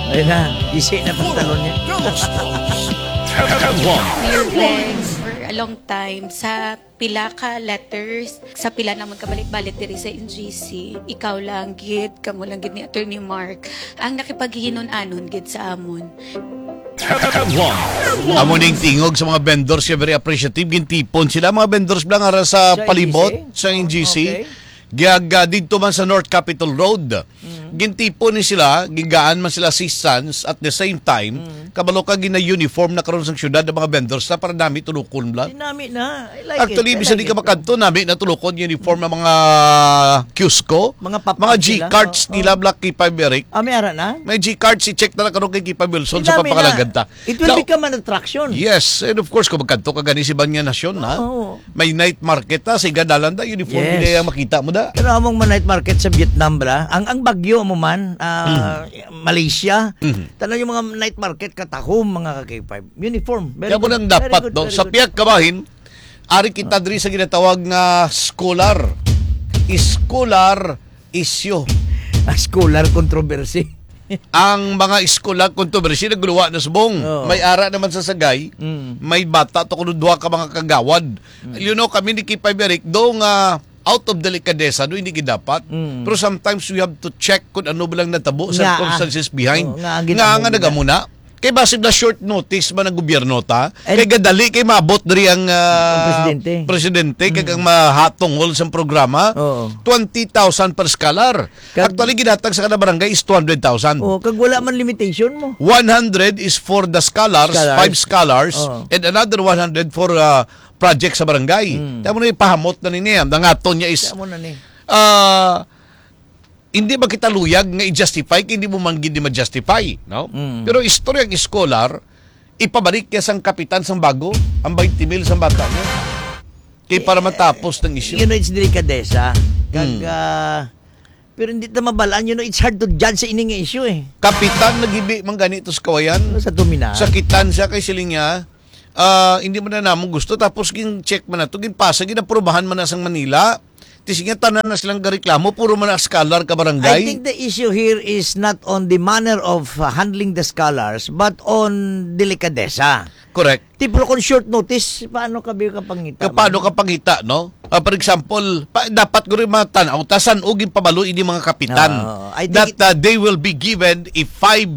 Ayun na, isi na pantalon niya. Mayor Glenn, for a long time, sa pila ka letters, sa pila naman kabalik-balik diri sa NGC, ikaw lang, gid, kamo lang gid ni Attorney Mark, ang nakipaghihinon-anon gid sa amon. Amo ning tingog sa mga vendors, siya very appreciative. Gintipon sila, mga vendors lang ara sa palibot, sa NGC. Okay. Giyaga dito man sa North Capitol Road. Gintipon ni sila, gigaan man sila assistance at the same time, kabalo ka gina-uniform na karon sa syudad ng mga vendors na para nami tulukon lang. Dinami na. I like Actually, it. bisa di ka makanto, nami na tulukon uniform ng mga Cusco, Mga pop-up mga sila. G-cards nila, Black Kipa Beric. May ara na? May G-cards, i-check na lang karon kay Kipa Wilson sa Dinami papakalaganta. na. It will Now, become an attraction. yes, and of course, kung magkanto ka gani si Banya Nasyon, ha? Oo. May night market, ha? Siga dalan da, uniform, Yes. hindi yung makita mo da. Pero among night market sa Vietnam bra, ang bagyo mo man, Malaysia, tanong yung mga night market katahom mga ka-K5. Uniform. Very Kaya mo good. lang Very dapat, good, no? very Sa good. Piag Kabahin, ari kita diri sa ginatawag nga scholar. Scholar issue. Scholar controversy. Ang mga scholar controversy nagluwa na subong. Oo. May ara naman sa sagay, may bata to kuno duha ka mga kagawad. You know, kami ni Kipay Beric, do nga out of delicadeza, do hindi dapat. Pero sometimes we have to check kung ano ba lang natabo, Nga, circumstances behind. oo, nga, Nga nagamuna. Kay basig na short notice man ng gobyerno ta. And- Kay gadali kay mabot diri ang presidente. kay ang mahatungol sa programa. Oo. 20,000 per scholar. Actually ginatag sa kada barangay is 200,000. Oh, kag wala man limitation mo. 100 is for the scholars, 5 scholars, Oh. and another 100 for project sa barangay. Tama na ipahamot na niya. Ang aton niya is Kaya mo na ni. hindi ba kita luyag nga i-justify kaya hindi mo man gindi ma-justify, no? Pero istorya ang scholar, ipabalik niya sang kapitan sang bago, ang 20,000 sang bata niya. Kaya para matapos ng issue. You know, it's delicadeza. Kag, pero hindi ta mabalaan, you know, it's hard to judge sa ining issue eh. Kapitan nagibi man ganito sa kawayan. Ano sa tumina? Sakitan siya kay siling niya. Hindi mo na namong gusto tapos gin check man na to gin pasa ginaprobahan man na sang Manila. Tising tanan na silang gareklamo puro man na scholar ka I barangay. think the issue here is not on the manner of handling the scholars, but on delicadeza. Correct. Tipo kung short notice, paano ka ba kapangita? Paano ka pangita, no? For example, dapat ko rin matanaw, tasan o pabalo ini mga kapitan I think that they will be given a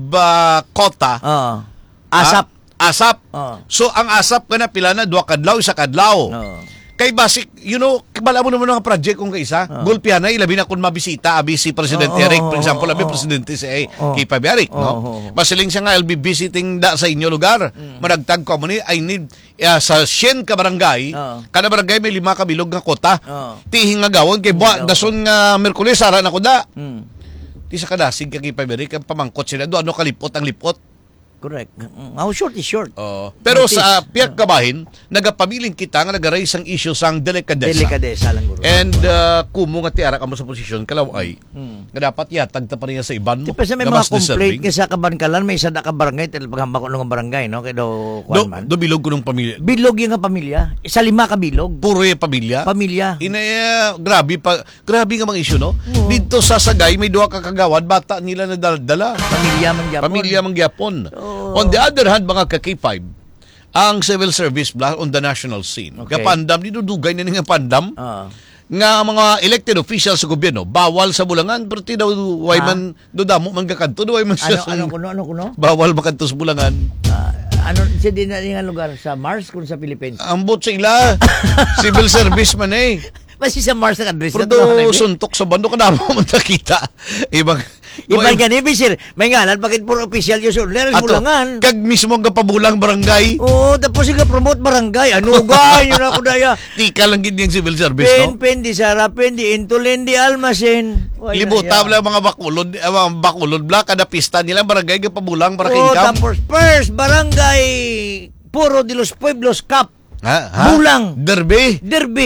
5 quota. Asap. Asap. Oo. So, ang asap ka na pila na, 2 kadlaw, 1 kadlaw. Kay basic, you know, bala mo naman mga project kung kaisa. Gulpihan na, ilabi na kung mabisita, abi si President Eric, for example, abi Presidente si Kipa Eric, no? Masiling siya nga, I'll be visiting da sa inyo lugar. Maragtag ko mo ni, I need, sa 100 ka barangay, kada barangay may 5 kabilog nga kota. Tihing nga gawon, kay buwa, dason nga Merkules, sara na ko da. Di sa kadasig ka Kipa Eric, ang pamangkot sila, do ano kalipot ang lipot. Correct. How short is short. Pero Notice. sa Piag Kabahin, nagapamiling kita nga nag-raise ang issue sang delicadeza. Delicadeza lang guro. And kumo nga tiara ka mo sa posisyon, kalaw ay, nga dapat yatag ta pa niya sa iban mo. Di pa sa may nga mga mas complaint deserving. nga sa Kabankalan, may isa na ka barangay, paghambak ko ng barangay, no? Kaya do, man. Do bilog ko ng pamilya. Bilog yung nga pamilya. Sa 5 ka bilog. Puro yung pamilya. Pamilya. Grabe nga mga issue, no? Oo. Dito sa Sagay, may 2 ka kagawad, bata nila na dala. Pamilya man gyapon. Pamilya mangyapon. On the other hand, mga ka-K5, ang civil service bla on the national scene. Okay. Kapandam, dinudugay na nga pandam. Nga mga elected officials sa gobyerno, bawal sa Bulangan, pero daw way man, damo man kakanto, way man siya. Ano kuno? Bawal makanto sa Bulangan. Ano sa din na nga lugar sa Mars kung sa Philippines? Ambot sa ila, civil service man eh. Basta sa Mars ang address Pero do suntok sa bando ka na mo makita. Ibang ganun, sir. May ngalan, bakit puro official yung sunler, Bulangan? Kag mismo ang kapabulang barangay. Oo, tapos yung promote barangay. Ano ga? Yun ako daya. Tika lang gid yung civil service, no? Pen, di sarapin, di intulen, di almasen. Libutan lang mga bakulod bla kada pista nila barangay kapabulang para Oo, kingkam. tapos first, barangay, puro de los Pueblos Cup. Ha? Bulang. Derby.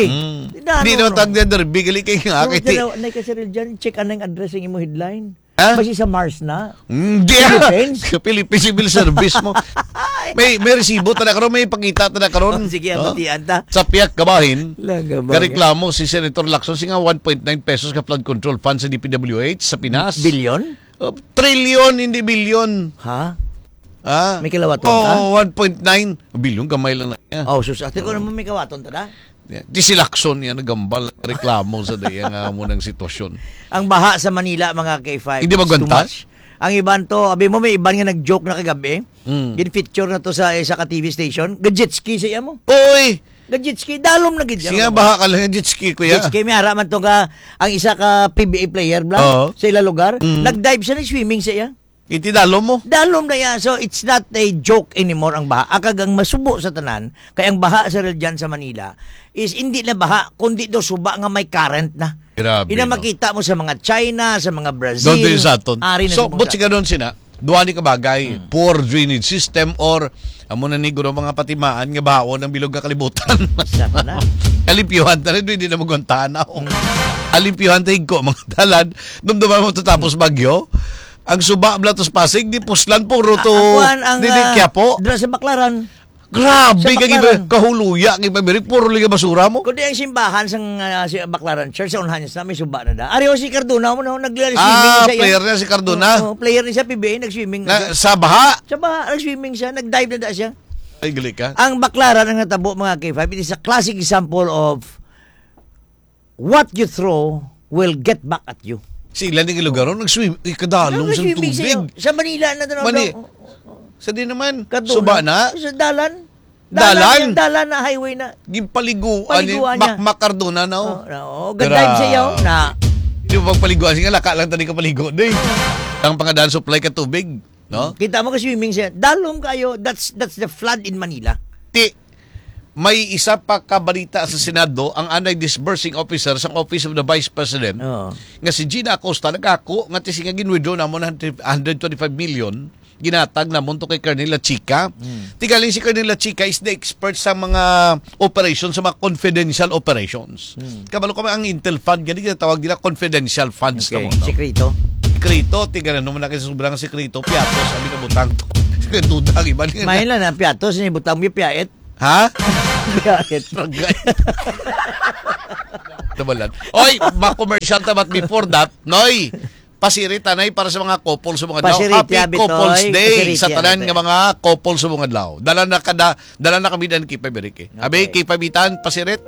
Di naman tag na derby gali kay nga kay ti. Nay ka Cyril dyan, check anong address yung imo headline. Ha? Basi sa Mars na. Hindi. Philippines? Philippines civil service mo. may resibo ta na karon, may pakita ta na karon. Sige, amatian ta. Sa Piag Kabahin, Lagabaga. gareklamo si Senator Lacson singa 1.9 pesos ka flood control fund sa DPWH sa Pinas. Bilyon? Trillion, hindi billion. Ha? Ah? May kilowatt ka? 1.9 billion, gamay lang na yan. Oh, sus. Ate ko naman may kawaton ta da. Di si Lacson yan, nagambal, reklamo sa daya nga mo ng sitwasyon. Ang baha sa Manila, mga K5. Hindi is too magwantas? much. Ang iban to, abi mo may iban nga nag-joke na kagabi. Gin-feature na to sa isa ka TV station. Gadget ski siya mo. Oy! Gadget ski, dalom na gadget. Siya baha ka lang, jet ski ko Jet ya. ski, may haraman to ka, ang isa ka PBA player, bla, Oo. sa ilang lugar. Nag-dive siya, nag-swimming siya. Itidalo mo. Dalom na yan. So, it's not a joke anymore ang baha. Akagang masubo sa tanan, kaya ang baha sa dyan sa Manila is hindi na baha, kundi do suba nga may current na. Grabe, Ina no? makita mo sa mga China, sa mga Brazil. Doon din sa aton. Ari na So, sa but siya doon sina, duwa ni kabagay, poor drainage system or amo na ni guro mga patimaan nga baon ng bilog nga kalibutan. Sama na. Alimpyuhan ta rin, hindi na magwantahan ako. Alimpyuhan ta higko, mga dalan. Dumduman mo to tapos bagyo. Ang suba blatos Pasig, di puslan po, ruto. Ang Didikya po. dra sa Baklaran. Grabe, Sa kaya Baclaran. kahuluya, kaya Pabrik, puro liga basura mo. Kundi ang simbahan sa si Baklaran Church, sa unahan niya may suba na da. Ariyo si Cardona mo na, nag-swimming siya. Player na si Cardona. Player niya sa PBA, nag-swimming na siya. Sa baha. Sa baha, nag-swimming siya, nag-dive na da siya. Ay, gali ka. Ang Baklaran ang natabo, mga K5, it is a classic example of what you throw will get back at you. Sila ng lugar nag-swim, ikadalong sa Nag-swimming tubig. siya. Sa Manila na tanong. Mani, sa di naman, Cardona. suba na, Sa dalan. Dalan? Dalan na highway na. gimpaliguan ni Paliguan niya. Makardona na. Gandayb siya yun na. Di mo pagpaliguan, sige, laka lang tani ka paligo. Di. Ang pangadaan supply ka tubig. No? Kita mo ka swimming siya. Dalom kayo. That's the flood in Manila. Ti, may isa pa kabalita sa Senado, ang anti-disbursing officer sa Office of the Vice President, Oo. nga si Gina Acosta, nagako, nga tising nga ginwidro na mo na 125 million, ginatag na mo to kay Colonel Chica. Tigaling si Colonel Chica is the expert sa mga operations, sa mga confidential operations. Kabalo kami ang Intel Fund, ganyan tawag nila confidential funds. Okay. Na mo, no? Sekreto. Sekreto, tigalan naman na kasi sobrang sekreto, piatos, sabi na butang to. Sekreto, iba Mahin lang na piatos. Butang mo yung piait. Ha? Piait. Tabalan. Oy, ma-commercial tabat before that, Noy. Pasirit tanay para sa mga couple sa mga daw. Pasirit, Happy yabi, Couples Toy. Day Pasirit, sa tanan yabi, nga mga couple sa mga daw. Dala na kami dan kay Paberike. Abi kay Pabitan pasirit.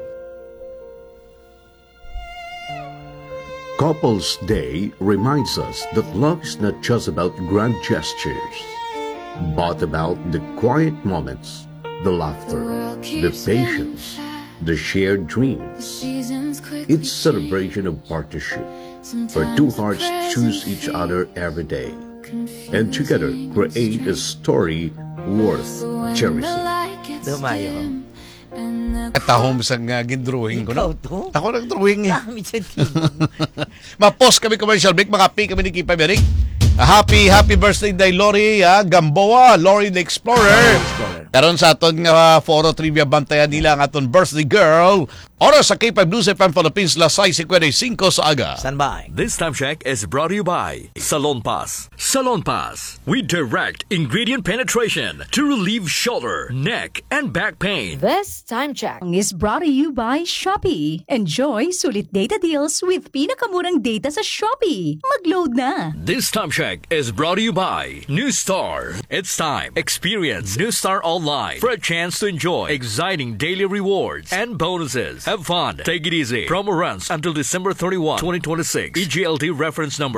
Couples Day reminds us that love is not just about grand gestures, but about the quiet moments, the laughter, the patience, the shared dreams. It's celebration of partnership, where two hearts choose each other every day, and together create a story worth cherishing. Dumayo. Atahom sa nga gindrawing ko Ikaw no. to? Ako nag-drawing eh. Dami sa tibo. Ma-post kami commercial break, makapi kami ni Kay Paberik. Happy birthday day Lori Gamboa, Lori the Explorer. Karon sa aton nga foro trivia bantayan nila ang aton birthday girl. Oras sa K5 News FM Philippines Lasay 55 sa aga. Standby. This time check is brought to you by Salon Pass. Salon Pass. We direct ingredient penetration to relieve shoulder, neck, and back pain. This time check is brought to you by Shopee. Enjoy sulit data deals with pinakamurang data sa Shopee. Mag-load na! This time check is brought to you by New Star. It's time. Experience New Star online for a chance to enjoy exciting daily rewards and bonuses. Have fun. Take it easy. Promo runs until December 31, 2026. EGLT reference number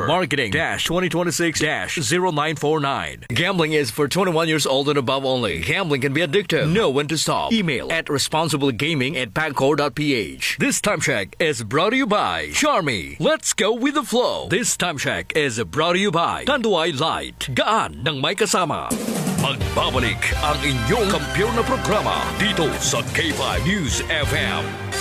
marketing-2026-0949. Gambling is for 21 years old and above only. Gambling can be addictive. Know when to stop. Email at responsiblegaming@pagcor.ph. This time check is brought to you by Charmy. Let's go with the flow. This time check is brought to you by Tanduay Light. Gaan ng may kasama. Magbabalik ang inyong kampiyon na programa dito sa K5 News FM.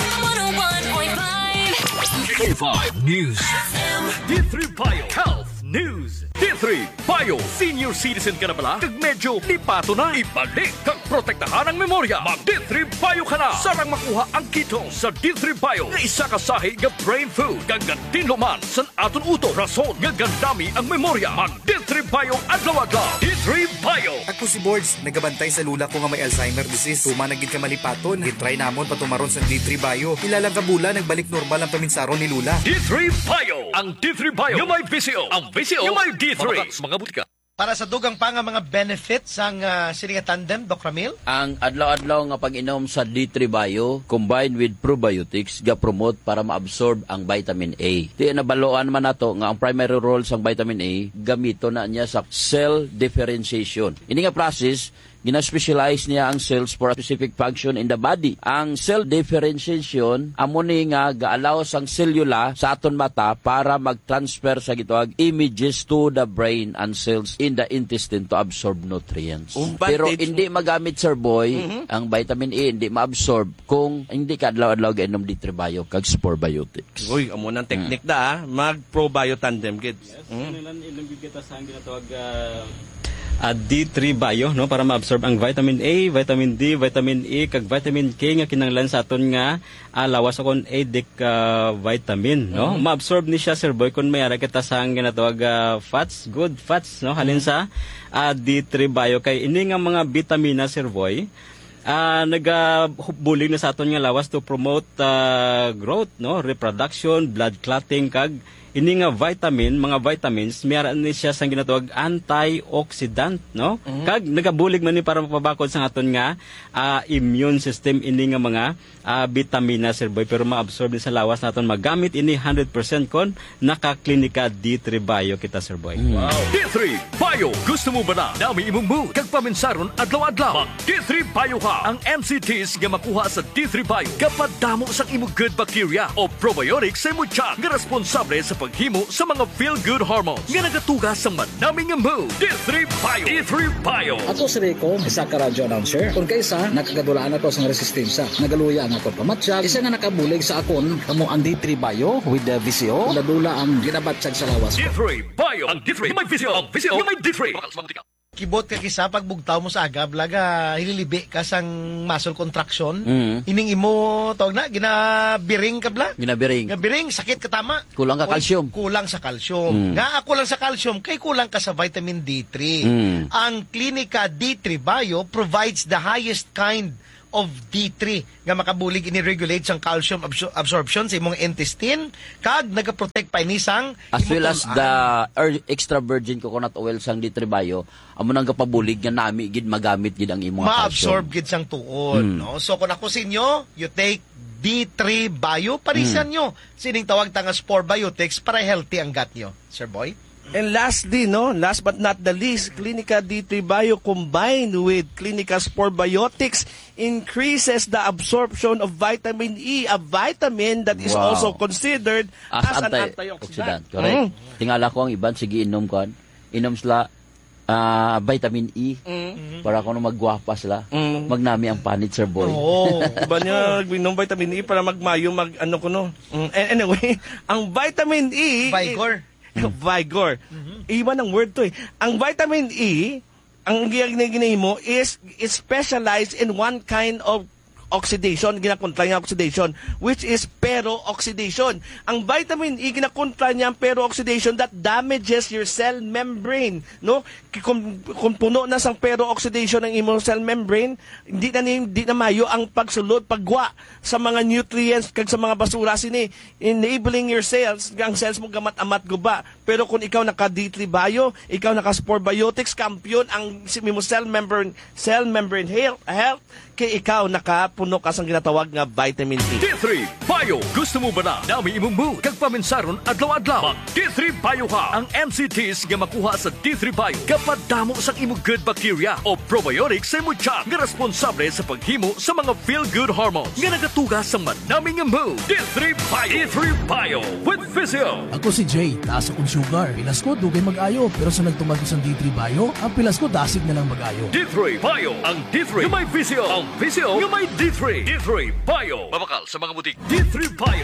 101.5 K5 News FM. D3 Payo Health News. D3 Payo Senior Citizen ka na pala? Kag medyo lipato na. Ibalik kag protektahan ang memorya. Mag D3 Payo ka na. Sarang makuha ang ketone sa D3 Payo. Nga isa ka sahi nga brain food. Gagantin luman sa aton uto. Rason nga gandami ang memorya. Mag D3 D3 Bio adlaw-adlaw. D3 Bio. Ako si Boards, nagabantay sa lula ko nga may Alzheimer disease. Tuma nagid ka malipaton, gitry namon patumaron sa D3 Bio. Ilalang kabula, nagbalik normal ang paminsaron ni lula. D3 Bio. Ang D3 Bio yung may VCO. Ang VCO yung may D3. Mga butika. Para sa dugang pa nga mga benefits ang sini nga tandem, Doc Ramil? Ang adlaw-adlaw nga pag-inom sa D3 Bio combined with probiotics ga-promote para ma-absorb ang vitamin A. Di nabaloan man nato nga ang primary role sang vitamin A gamito na niya sa cell differentiation. Ini nga process gina-specialize niya ang cells for a specific function in the body. Ang cell differentiation amo ni nga gaalaw sang selula sa aton mata para mag-transfer sa gitawag images to the brain and cells in the intestine to absorb nutrients. Pero hindi magamit, Sir Boy, ang vitamin A hindi ma-absorb kung hindi ka adlaw-adlaw gainom D3 Bio kag spore biotics. Uy, amo nang technique da mag-probio tandem kids. Ilambig kita sa ang ginatawag D3 Bio no para ma-absorb ang vitamin A, vitamin D, vitamin E kag vitamin K nga kinahanglan sa aton nga lawas akon adic vitamin no. Ma-absorb ni siya, Sir Boy, kun may ara kita sa ang ginatawag fats, good fats no halin sa D3 Bio kay ini nga mga bitamina, Sir Boy, nagabulig na sa aton nga lawas to promote growth no, reproduction, blood clotting kag ini nga mga vitamins, mayroon ni siya sang ginatawag antioxidant, no? Kag nagabulig man ni para mapabakod sa aton nga immune system ini nga mga vitamina, Sir Boy, pero ma-absorb ni sa lawas naton magamit ini 100% kon naka-klinika D3 Bio kita, Sir Boy. Wow. D3 Bio. Gusto mo ba na dami imong mood kag paminsaron adlaw-adlaw? Mag D3 Bio ka. Ang NCTs nga makuha sa D3 Bio kapag damo sang imong good bacteria o probiotics sa imong tiyan nga responsable sa paghimo sa mga feel-good hormones nga nagatugas sa manaming nga mood. D3 Bio. D3 Bio. Ako si Rico, isa ka radyo announcer. Kung kaysa, nakagadulaan ako sa resistensya. Nagaluya ang akong pamatsyag. Isa nga nakabulig sa akon, kamo ang D3 Bio with the VCO. Ladula ang ginabatsyag sa lawas ko. D3 Bio. Ang D3 yung may VCO. Ang VCO yung may D3. Kibot ka kisa pag bugtaw mo sa agab laga hililibi ka sang muscle contraction ining imo tawag na ginabiring kabla ginabiring sakit ka tama kulang ka calcium nga kulang sa calcium kay kulang ka sa vitamin D3 ang Klinika D3 Bio provides the highest kind of D3 nga makabulig ini-regulate sang calcium absorption sa imong intestine kag nagaprotect pa ini sang as well as the extra virgin coconut oil sang D3 Bio amo nang kapabulig nga nami gid magamit gid ang imong ma-absorb gid sang tuod no. So kung ako sa inyo you take D3 Bio parisan nyo sining tawag tanga spore biotics para healthy ang gut nyo, Sir Boy. And last but not the least, Klinika D3 Bio combined with Klinika Spore Biotics increases the absorption of vitamin E, a vitamin that is also considered as an antioxidant. Correct. Tingala ko ang iban, sige inom sila vitamin E para kung magwapa sila magnami ang panit, Sir Boy. Ba niya inom vitamin E para magmayo anyway, ang vitamin E Vigor. Iwan ang word to eh. Ang vitamin E, ang ginahimo is specialized in one kind of oxidation, ginakontra niya oxidation, which is peroxidation. Ang vitamin E, ginakontra niya ang peroxidation that damages your cell membrane. No? Kung puno na sang peroxidation ng imong cell membrane, hindi na mayo ang pagsulod, pagwa sa mga nutrients kag sa mga basura sini, enabling your cells, ang cells mo gamat-amat guba. Pero kung ikaw naka D3 Bio, ikaw naka Spore Biotics, kampiyon ang imong cell membrane health, kay ikaw nakapuno ka sang ginatawag nga vitamin E. D3 Bio. Gusto mo ba na dami imong mood kag paminsaron adlaw-adlaw? Mag D3 Bio ka. Ang NCTs nga makuha sa D3 Bio kapag damo sang imong good bacteria o probiotics sa imong tiyan nga responsable sa paghimo sa mga feel-good hormones nga nagatugas sa manaming nga mood. D3 Bio. D3 Bio with Physio. Ako si Jay, taas akong sugar. Pilas ko dugay mag-ayo, pero sa nagtumag ko sa D3 Bio, ang pilas ko dasig na lang mag-ayo. D3 Bio. Ang D3 yung may Physio. Ang Physio yung may D3. D3 Bio. Mabakal sa mga butik. D3 Bio.